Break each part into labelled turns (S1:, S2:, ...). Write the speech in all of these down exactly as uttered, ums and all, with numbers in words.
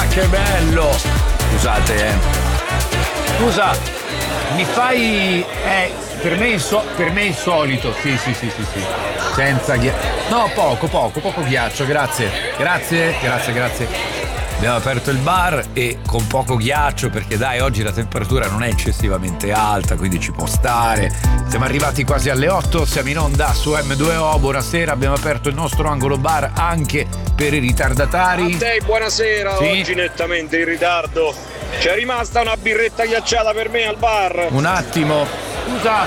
S1: che bello! Scusate, eh. Scusa, mi fai... Eh, per me, è inso- per me è insolito. Sì, sì, sì, sì, sì. Senza ghiaccio. No, poco, poco, poco ghiaccio, grazie. Grazie, grazie, grazie. Abbiamo aperto il bar e con poco ghiaccio perché dai, oggi la temperatura non è eccessivamente alta, quindi ci può stare. Siamo arrivati quasi alle otto, siamo in onda su emme due o, buonasera, abbiamo aperto il nostro angolo bar anche per i ritardatari.
S2: A te buonasera,
S1: sì.
S2: Oggi nettamente in ritardo. C'è rimasta una birretta ghiacciata per me al bar.
S1: Un attimo, scusa,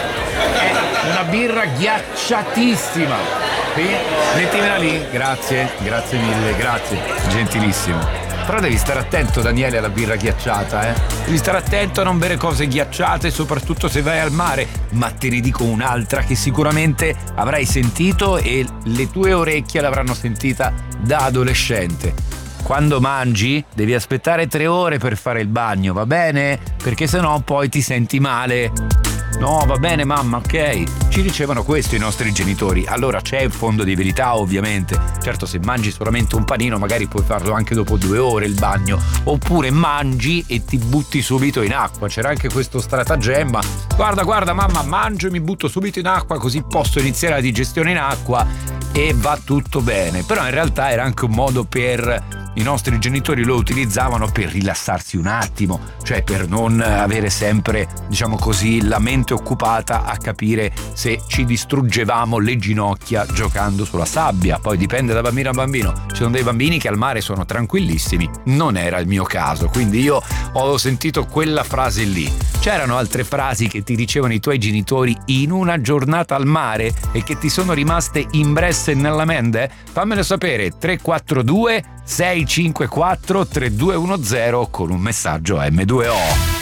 S1: è una birra ghiacciatissima. Sì, mettimela lì, grazie, grazie mille, grazie, gentilissimo. Però devi stare attento, Daniele, alla birra ghiacciata, eh. Devi stare attento a non bere cose ghiacciate, soprattutto se vai al mare. Ma te ne dico un'altra che sicuramente avrai sentito e le tue orecchie l'avranno sentita da adolescente. Quando mangi devi aspettare tre ore per fare il bagno, va bene? Perché sennò poi ti senti male. No, va bene mamma, ok. Ci dicevano questo i nostri genitori. Allora c'è un fondo di verità, ovviamente. Certo, se mangi solamente un panino magari puoi farlo anche dopo due ore il bagno. Oppure mangi e ti butti subito in acqua. C'era anche questo stratagemma. Guarda, guarda mamma, mangio e mi butto subito in acqua così posso iniziare la digestione in acqua e va tutto bene. Però in realtà era anche un modo per... I nostri genitori lo utilizzavano per rilassarsi un attimo, cioè per non avere sempre, diciamo così, la mente occupata a capire se ci distruggevamo le ginocchia giocando sulla sabbia. Poi dipende da bambino a bambino. Ci sono dei bambini che al mare sono tranquillissimi, non era il mio caso, quindi io ho sentito quella frase lì. C'erano altre frasi che ti dicevano i tuoi genitori in una giornata al mare e che ti sono rimaste impresse nella mente? Fammelo sapere, tre quattro due sei cinque quattro tre due uno zero con un messaggio emme due o.